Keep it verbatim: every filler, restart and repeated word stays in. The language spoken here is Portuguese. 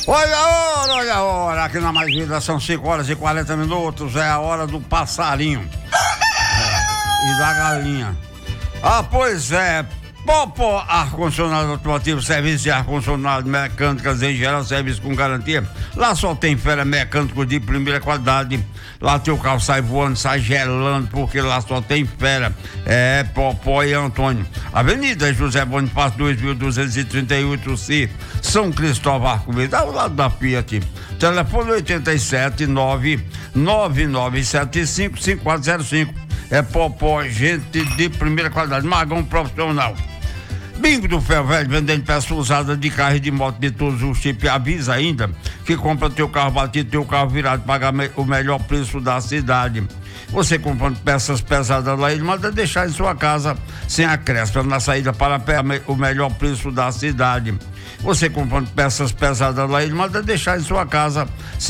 Olha a hora, olha a hora, aqui na Mais Vida são cinco horas e quarenta minutos, é a hora do passarinho e da galinha. Ah, pois é, Popó Ar-Condicionado Automotivo, serviço de ar-condicionado, mecânicas em geral, serviço com garantia. Lá só tem fera mecânico de primeira qualidade. Lá teu carro sai voando, sai gelando, porque lá só tem fera. É Popó e Antônio. Avenida José Bonifácio, dois mil duzentos e trinta e oito, C, São Cristóvão Arco-Verde, ao lado da Fiat. Telefone oito sete nove nove nove sete cinco cinco quatro zero cinco. É Popó, gente de primeira qualidade, magão profissional. Bingo do Ferro Velho, vendendo peças usadas de carro e de moto de todos os tipos. Avisa ainda que compra teu carro batido, teu carro virado, paga me- o melhor preço da cidade. Você comprando peças pesadas lá, ele manda deixar em sua casa sem acréscimo, na saída para pé, o melhor preço da cidade. Você comprando peças pesadas lá, ele manda deixar em sua casa sem